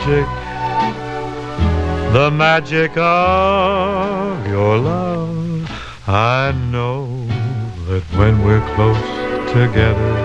magic of your love. I know that when we're close together